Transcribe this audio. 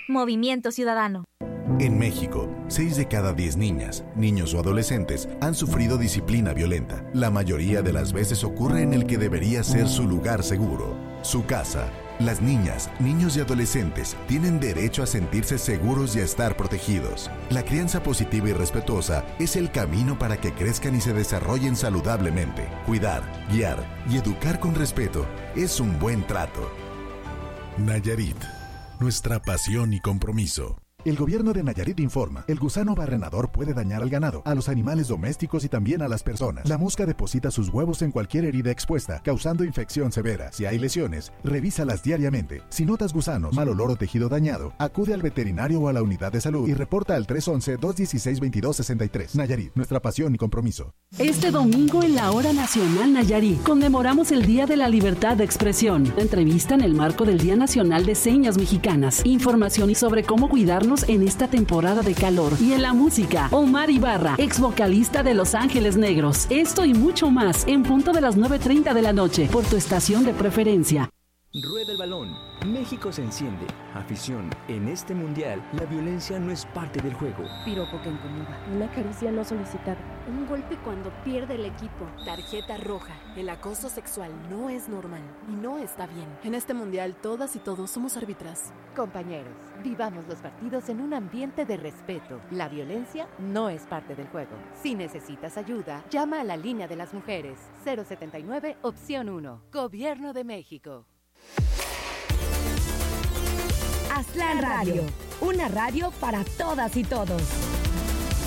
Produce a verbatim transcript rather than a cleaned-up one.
Movimiento Ciudadano. En México, seis de cada diez niñas, niños o adolescentes han sufrido disciplina violenta. La mayoría de las veces ocurre en el que debería ser su lugar seguro, su casa. Las niñas, niños y adolescentes tienen derecho a sentirse seguros y a estar protegidos. La crianza positiva y respetuosa es el camino para que crezcan y se desarrollen saludablemente. Cuidar, guiar y educar con respeto es un buen trato. Nayarit, nuestra pasión y compromiso. El gobierno de Nayarit informa, el gusano barrenador puede dañar al ganado, a los animales domésticos y también a las personas. La mosca deposita sus huevos en cualquier herida expuesta, causando infección severa. Si hay lesiones, revísalas diariamente. Si notas gusanos, mal olor o tejido dañado, acude al veterinario o a la unidad de salud y reporta al tres once, dos dieciséis, veintidós sesenta y tres. Nayarit, nuestra pasión y compromiso. Este domingo en la Hora Nacional Nayarit conmemoramos el Día de la Libertad de Expresión. Entrevista en el marco del Día Nacional de Señas Mexicanas. Información y sobre cómo cuidarnos en esta temporada de calor. Y en la música, Omar Ibarra, ex vocalista de Los Ángeles Negros. Esto y mucho más en punto de las nueve treinta de la noche por tu estación de preferencia. Rueda el balón. México se enciende. Afición. En este mundial, la violencia no es parte del juego. Piropo que incomoda. Una caricia no solicitada. Un golpe cuando pierde el equipo. Tarjeta roja. El acoso sexual no es normal y no está bien. En este mundial, todas y todos somos árbitras. Compañeros, vivamos los partidos en un ambiente de respeto. La violencia no es parte del juego. Si necesitas ayuda, llama a la línea de las mujeres. cero setenta y nueve, opción uno. Gobierno de México. Aztlán Radio, una radio para todas y todos.